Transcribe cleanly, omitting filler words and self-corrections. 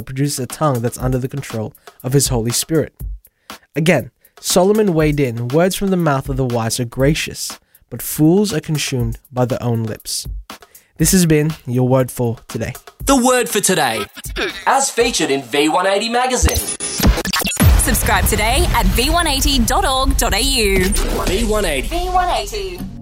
produces a tongue that's under the control of his Holy Spirit. Again, Solomon weighed in, words from the mouth of the wise are gracious, but fools are consumed by their own lips. This has been your Word for Today. The Word for Today, as featured in V180 magazine. Subscribe today at v180.org.au. V180. V180.